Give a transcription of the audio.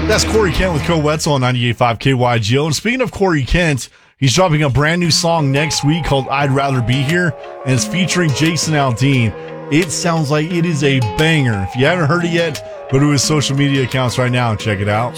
That's Corey Kent with Co Wetzel on 98.5 KYGO. And speaking of Corey Kent, he's dropping a brand new song next week called I'd Rather Be Here, and it's featuring Jason Aldean. It sounds like it is a banger. If you haven't heard it yet, go to his social media accounts right now and check it out.